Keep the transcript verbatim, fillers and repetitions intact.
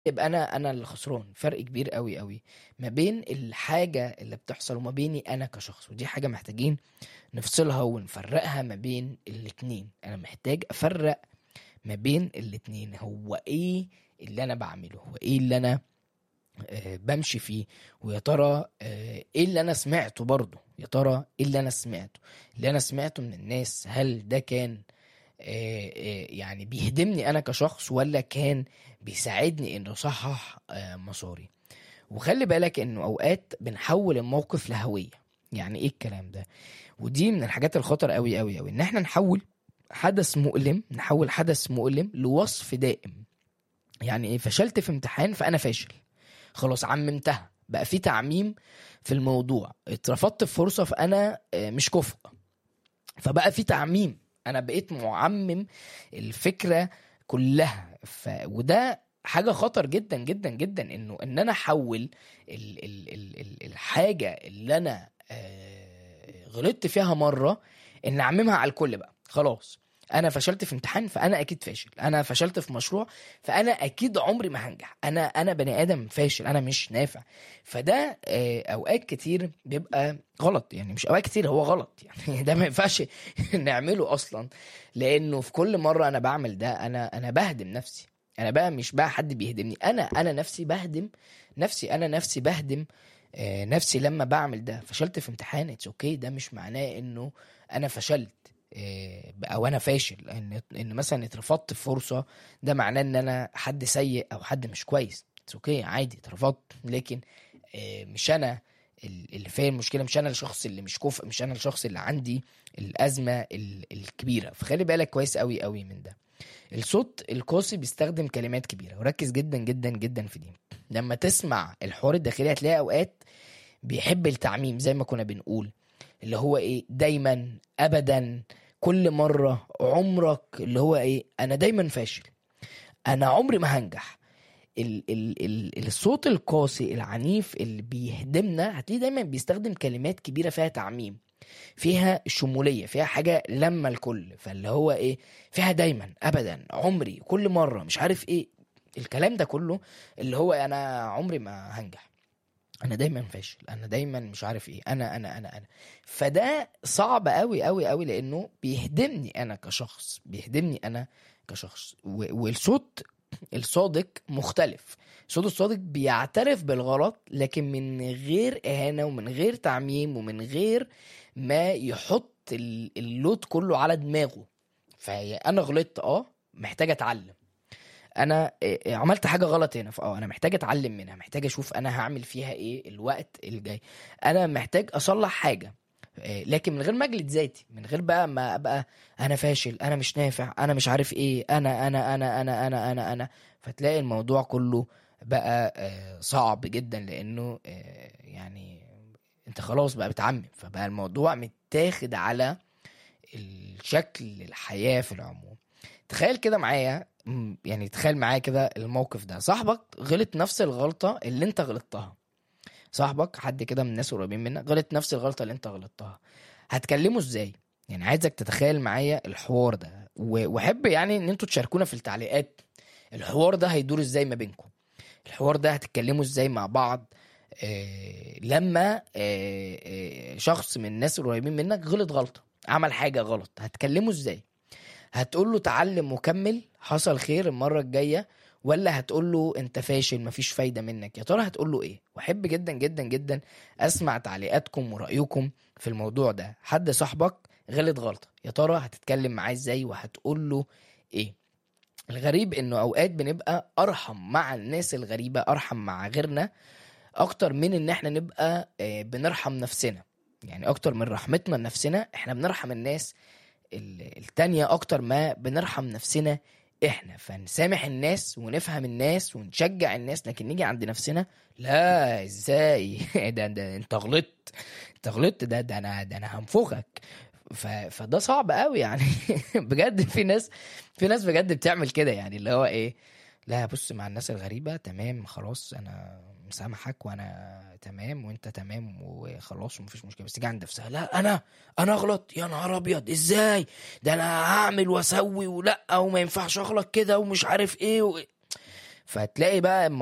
يبقى انا انا اللي خسران. فرق كبير قوي قوي ما بين الحاجه اللي بتحصل وما بيني انا كشخص، ودي حاجه محتاجين نفصلها ونفرقها ما بين الاتنين. انا محتاج افرق ما بين الاتنين. هو ايه اللي انا بعمله؟ هو ايه اللي انا آه بمشي فيه؟ ويا ترى آه ايه اللي انا سمعته برضه؟ يا ترى ايه اللي انا سمعته اللي انا سمعته من الناس؟ هل ده كان آه آه يعني بيهدمني انا كشخص، ولا كان بيساعدني انه اصحح آه مساري؟ وخلي بالك انه اوقات بنحول الموقف لهوية. يعني ايه الكلام ده؟ ودي من الحاجات الخطر قوي قوي قوي، ان احنا نحول حدث مؤلم نحول حدث مؤلم لوصف دائم. يعني ايه؟ فشلت في امتحان فانا فاشل، خلاص عممتها، بقى في تعميم في الموضوع. اترفضت في فرصة فانا آه، مش كفء، فبقى في تعميم، انا بقيت معمم الفكرة كلها. ف... وده حاجة خطر جدا جدا جدا، انه ان انا احول ال... ال... ال... ال- الحاجة اللي انا آه، غلطت فيها مرة، ان اعممها على الكل بقى. خلاص انا فشلت في امتحان فانا اكيد فاشل، انا فشلت في مشروع فانا اكيد عمري ما هنجح، انا انا بني ادم فاشل، انا مش نافع. فده آه، اوقات كتير بيبقى غلط. يعني مش اوقات كتير، هو غلط يعني. ده ما ينفعش نعمله اصلا، لانه في كل مره انا بعمل ده انا انا بهدم نفسي. انا بقى مش بقى حد بيهدمني، انا انا نفسي بهدم نفسي انا نفسي بهدم آه، نفسي لما بعمل ده. فشلت في امتحان اتس اوكي، ده مش معناه انه انا فشلت آه، او انا فاشل. ان ان مثلا اترفضت في فرصه ده معناه ان انا حد سيء او حد مش كويس. اتس اوكي عادي اترفضت، لكن آه، مش انا ال- اللي فيا المشكله، مش انا الشخص اللي مش كفء، مش انا الشخص اللي عندي الازمه ال- الكبيره. فخلي بالك كويس قوي قوي من ده. الصوت القاسي بيستخدم كلمات كبيره، وركز جدا جدا جدا في دي. لما تسمع الحوار الداخلي هتلاقي اوقات بيحب التعميم، زي ما كنا بنقول، اللي هو ايه، دايما، ابدا، كل مره، عمرك، اللي هو ايه، انا دايما فاشل، انا عمري ما هنجح. ال ال ال الصوت القاسي العنيف اللي بيهدمنا هتلاقيه دايما بيستخدم كلمات كبيرة فيها تعميم، فيها شمولية، فيها حاجة لما الكل. فاللي هو ايه، فيها دايما، ابدا، عمري، كل مرة، مش عارف ايه، الكلام ده كله، اللي هو انا عمري ما هنجح، انا دايما فاشل، انا دايما مش عارف ايه، انا انا انا انا فده صعب قوي قوي قوي، لانه بيهدمني انا كشخص، بيهدمني انا كشخص. و- والصوت الصادق مختلف. الصوت الصادق بيعترف بالغلط، لكن من غير اهانة ومن غير تعميم ومن غير ما يحط ال- اللود كله على دماغه. فانا غلطت، اه محتاج اتعلم، انا إيه، عملت حاجه غلط هنا، فاه انا محتاج اتعلم منها، محتاج اشوف انا هعمل فيها ايه الوقت الجاي، انا محتاج اصلح حاجه. إيه، لكن من غير ما اجلد ذاتي، من غير بقى ما ابقى انا فاشل، انا مش نافع، انا مش عارف ايه، انا انا انا انا انا انا انا فتلاقي الموضوع كله بقى آه، صعب جدا، لانه آه، يعني انت خلاص بقى بتعمم، فبقى الموضوع متاخد على الشكل، الحياة في العموم. تخيل كده معايا، م، يعني تخيل معايا كده الموقف ده، صاحبك غلط نفس الغلطة اللي انت غلطتها. صاحبك حد كده من الناس قريبين منك غلط نفس الغلطة اللي انت غلطتها، هتكلمه ازاي؟ يعني عايزك تتخيل معايا الحوار ده، و- واحب يعني ان انتوا تشاركونا في التعليقات الحوار ده هيدور ازاي ما بينكم. الحوار ده هتتكلموا ازاي مع بعض آه لما آه آه شخص من الناس القريبين منك غلط غلطة، عمل حاجة غلط، هتكلمه ازاي؟ هتقول له تعلم وكمل، حصل خير المرة الجاية، ولا هتقول له انت فاشل مفيش فايدة منك؟ يا ترى هتقول له ايه؟ واحب جدا جدا جدا اسمع تعليقاتكم ورأيكم في الموضوع ده. حد صاحبك غلط غلطة، يا ترى هتتكلم معاه ازاي وهتقول له ايه؟ الغريب انه اوقات بنبقى ارحم مع الناس الغريبة، ارحم مع غيرنا اكتر من ان احنا نبقى آه، بنرحم نفسنا. يعني اكتر من رحمتنا لنفسنا احنا بنرحم الناس ال- التانية اكتر ما بنرحم نفسنا احنا. فنسامح الناس ونفهم الناس ونشجع الناس، لكن نيجي عند نفسنا لا، ازاي؟ ده, ده انت غلطت، انت غلطت، ده ده انا ده انا هنفخك. ف... فده صعب قوي يعني. بجد في ناس في ناس بجد بتعمل كده، يعني اللي هو ايه، لا بص، مع الناس الغريبة تمام، خلاص انا مسامحك وانا تمام وانت تمام وخلاص ومفيش مشكلة، بس تيجي عند نفسها، لا انا انا اغلط، يا نهار ابيض ازاي، ده انا هعمل واسوي ولا وما ينفعش اغلط كده ومش عارف ايه و... فتلاقي بقى